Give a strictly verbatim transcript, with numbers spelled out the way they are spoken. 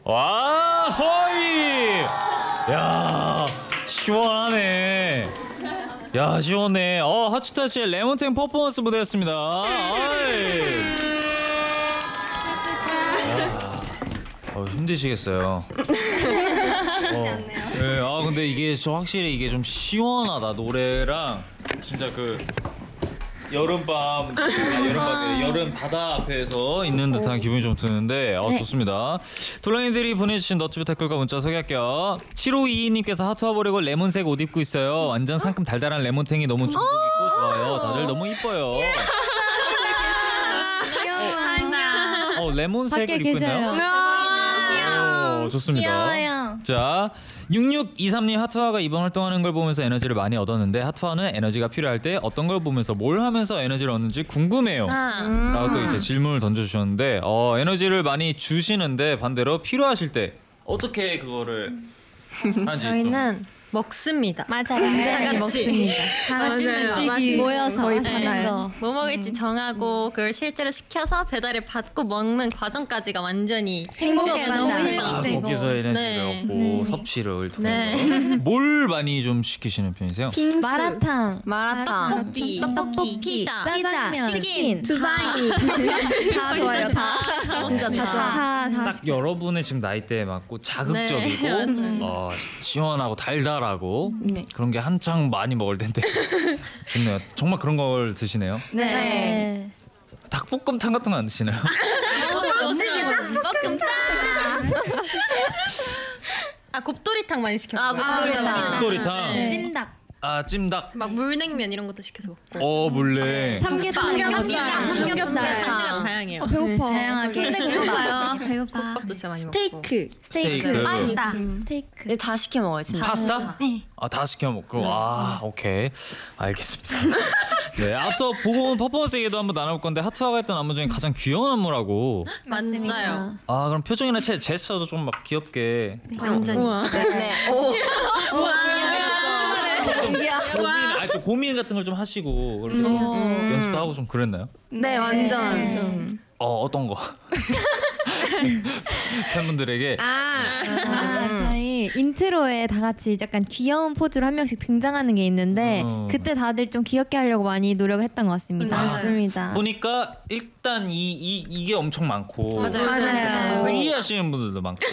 와, 허이. 야, 시원하네. 야, 시원해. 어, 하츠타치의 레몬탱 퍼포먼스 무대였습니다. 아이. 야, 어, 힘드시겠어요. 어, 네, 아 근데 이게 저 확실히 이게 좀 시원하다. 노래랑 진짜 그 여름밤, 아, 여름밤, 여름 바다 앞에서 있는 듯한 기분이 좀 드는데, 어, 네. 좋습니다. 돌랑이들이 보내주신 너튜브 댓글과 문자 소개할게요. 칠오이이님께서 하투와 버리고 레몬색 옷 입고 있어요. 완전 상큼 달달한 레몬탱이 너무 중독 있고 좋아요. 다들 너무 이뻐요. 어, 레몬색을 입고 있나요? 오, 좋습니다. 귀여워요. 자, 육육이삼님 하투아가 이번 활동하는 걸 보면서 에너지를 많이 얻었는데 하투아는 에너지가 필요할 때 어떤 걸 보면서 뭘 하면서 에너지를 얻는지 궁금해요. 아, 음. 라고 또 이제 질문을 던져주셨는데 어, 에너지를 많이 주시는데 반대로 필요하실 때 어떻게 그거를 하는지 저희는 먹습니다. 맞아요. 다 같이 먹습니다. 다 같이 모여서 거의 하시는 네. 거. 뭐 먹을지 정하고 그걸 실제로 시켜서 배달을 받고 먹는 과정까지가 완전히 행복해, 너무 완전히 아, 힐링되고. 거기서 에너지를 네. 얻고 네. 섭취를 통해서 네. 뭘 많이 좀 시키시는 편이세요? 마라탕, 마라탕, 떡볶이, 떡볶이, 피자, 짜장면, 치킨, 두바이 다 좋아요. 다 진짜 다 좋아. 다 다. 딱 여러분의 지금 나이대에 맞고 자극적이고 네. 어, 시원하고 달달하고 네. 그런 게 한창 많이 먹을 텐데 좋네요. 정말 그런 걸 드시네요. 네. 닭볶음탕 같은 거 안 드시나요? 볶음탕. 아 곱돌이탕 많이 시켰어요. 아, 곱돌이탕. 곱돌이탕. 네. 찜닭. 아, 찜닭. 막 물냉면 이런 것도 시켜서 먹고. 어, 물냉. 삼계탕. 삼겹살, 삼겹살. 장르가 다양해요. 어, 배고파. 다양하게. 배고파요. 배고파. 국밥도 진짜 많이 먹고. 스테이크. 스테이크. 맛있다. 스테이크. 네, 다 시켜 먹어요, 진짜. 파스타? 네. 아, 다 시켜 먹고. 아, 오케이. 알겠습니다. 네, 앞서 보고 온 퍼포먼스 얘기도 한번 나눠볼 건데 하투아가 했던 안무 중에 가장 귀여운 안무라고. 맞아요. 아, 그럼 표정이나 제 제스처도 좀 막 귀엽게. 완전히. 네. 오. 좀 고민, 아니 좀 고민 같은 걸 좀 하시고 그렇게 좀 연습도 하고 좀 그랬나요? 네, 완전. 좀. 어, 어떤 거? 팬분들에게 아. 아, 저희 인트로에 다 같이 약간 귀여운 포즈로 한 명씩 등장하는 게 있는데 어. 그때 다들 좀 귀엽게 하려고 많이 노력을 했던 것 같습니다. 맞습니다. 보니까 일단 이, 이 이게 엄청 많고 맞아요. 맞아요. 회의하시는 분들도 많고